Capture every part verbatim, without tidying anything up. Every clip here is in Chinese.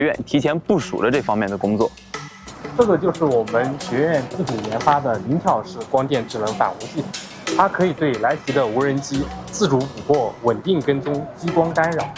院提前部署了这方面的工作。 这个就是我们学院自主研发的零跳式光电智能反无系统，它可以对来袭的无人机自主捕获、稳定跟踪激光干扰。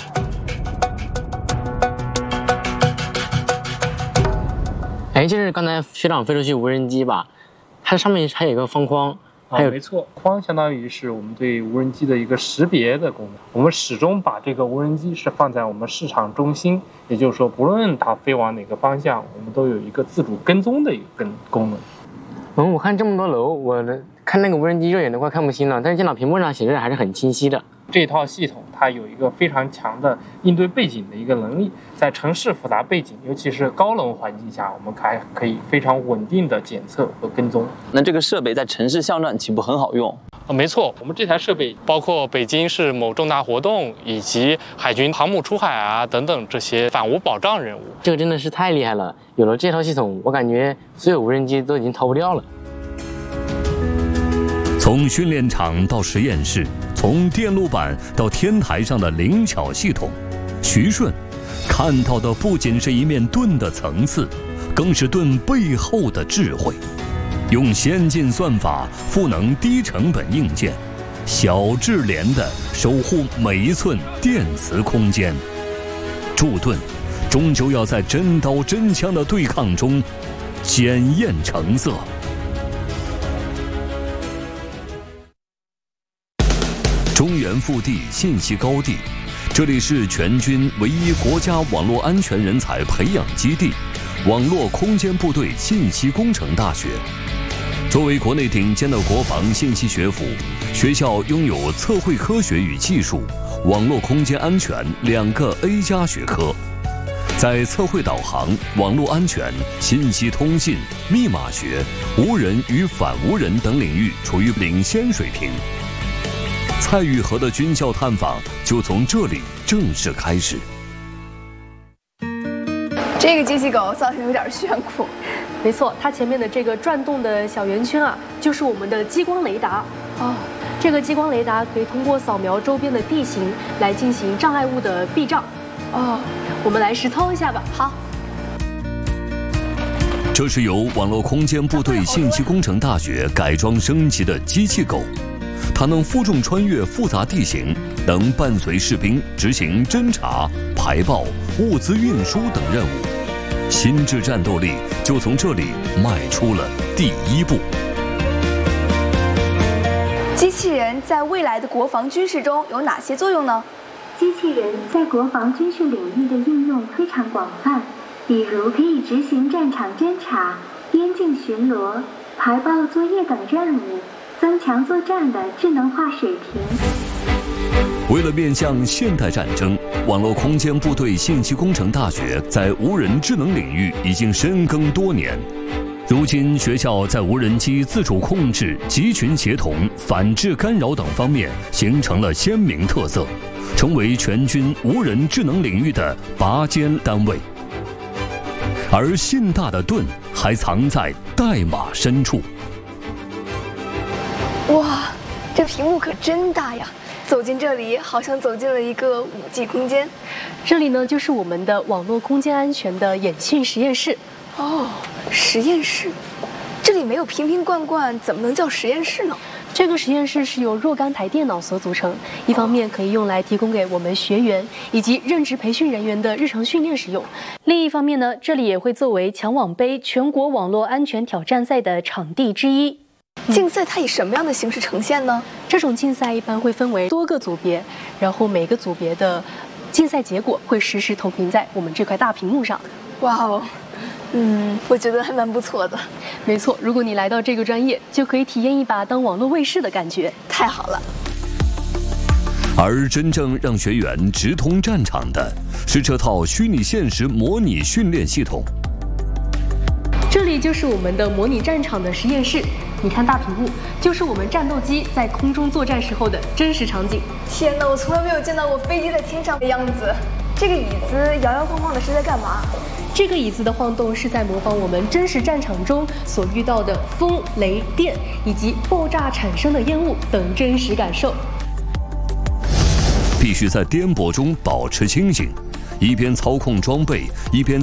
哎，就是刚才学长飞出去无人机吧，它上面还有一个方框。还有、 哦、没错，框相当于是我们对无人机的一个识别的功能。我们始终把这个无人机是放在我们市场中心，也就是说，不论它飞往哪个方向，我们都有一个自主跟踪的一个跟功能。 嗯，我看这么多楼，我看那个无人机肉眼都快看不清了，但是电脑屏幕上显示还是很清晰的。 这套系统它有一个非常强的应对背景的一个能力，在城市复杂背景，尤其是高楼环境下，我们还可以非常稳定的检测和跟踪。 那这个设备在城市巷战岂不很好用？ 啊，没错，我们这台设备包括北京市某重大活动以及海军航母出海啊等等这些反无保障任务。 这个真的是太厉害了！有了这套系统，我感觉所有无人机都已经逃不掉了。 从训练场到实验室，从电路板到天台上的灵巧系统，徐顺看到的不仅是一面盾的层次，更是盾背后的智慧。用先进算法赋能低成本硬件，小智联地守护每一寸电磁空间。铸盾终究要在真刀真枪的对抗中检验成色。中原腹地信息高地，这里是全军唯一国家网络安全人才培养基地——网络空间部队信息工程大学。作为国内顶尖的国防信息学府，学校拥有测绘科学与技术、网络空间安全两个 A 加学科，在测绘导航、网络安全、信息通信、密码学、无人与反无人等领域处于领先水平。蔡玉和的军校探访就从这里正式开始。 这个机器狗造型有点炫酷。 没错，它前面的这个转动的小圆圈啊，就是我们的激光雷达。哦，这个激光雷达可以通过扫描周边的地形来进行障碍物的避障。哦，我们来实操一下吧。好。 这是由网络空间部队信息工程大学改装升级的机器狗。它能负重穿越复杂地形，能伴随士兵执行侦察、排爆、物资运输等任务，心智战斗力就从这里迈出了第一步。 机器人在未来的国防军事中有哪些作用呢？ 机器人在国防军事领域的应用非常广泛，比如可以执行战场侦察、边境巡逻、排爆作业等任务，增强作战的智能化水平。 为了面向现代战争，网络空间部队信息工程大学在无人智能领域已经深耕多年。如今，学校在无人机自主控制、集群协同、反制干扰等方面形成了鲜明特色，成为全军无人智能领域的拔尖单位。而信大的盾还藏在代码深处。 哇，这屏幕可真大呀！走进这里，好像走进了一个五 G 空间。 这里呢，就是我们的网络空间安全的演训实验室。 哦，实验室，这里没有瓶瓶罐罐，怎么能叫实验室呢？ 这个实验室是由若干台电脑所组成，一方面可以用来提供给我们学员以及任职培训人员的日常训练使用，另一方面呢，这里也会作为强网杯全国网络安全挑战赛的场地之一。 竞赛它以什么样的形式呈现呢？ 这种竞赛一般会分为多个组别，然后每个组别的竞赛结果会实时投屏在我们这块大屏幕上。 哇哦，嗯，我觉得还蛮不错的。 没错，如果你来到这个专业，就可以体验一把当网络卫士的感觉。 太好了。 而真正让学员直通战场的是这套虚拟现实模拟训练系统。 这里就是我们的模拟战场的实验室，你看大屏幕，就是我们战斗机在空中作战时候的真实场景。 天哪，我从来没有见到过飞机在天上的样子。这个椅子摇摇晃晃的是在干嘛？ 这个椅子的晃动是在模仿我们真实战场中所遇到的风、雷电以及爆炸产生的烟雾等真实感受。 必须在颠簸中保持清醒， 一边操控装备，一边